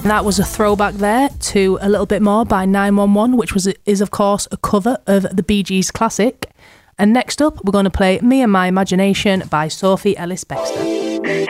That was a throwback there to A Little Bit More by 911, which is of course a cover of the Bee Gees classic. And next up, we're going to play Me and My Imagination by Sophie Ellis-Bextor.